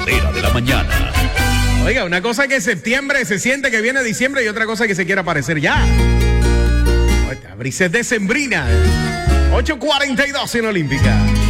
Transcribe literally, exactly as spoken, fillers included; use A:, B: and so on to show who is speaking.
A: Era de la mañana.
B: Oiga, una cosa que septiembre se siente que viene diciembre y otra cosa que se quiere aparecer ya. Brises decembrinas. ocho cuarenta y dos en Olímpica.